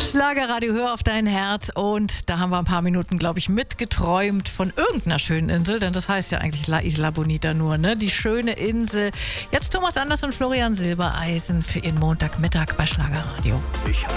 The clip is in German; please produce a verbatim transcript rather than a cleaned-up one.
Schlagerradio, hör auf dein Herz. Und da haben wir ein paar Minuten, glaube ich, mitgeträumt von irgendeiner schönen Insel, denn das heißt ja eigentlich La Isla Bonita nur, ne? Die schöne Insel. Jetzt Thomas Anders und Florian Silbereisen für ihren Montagmittag bei Schlagerradio. Ich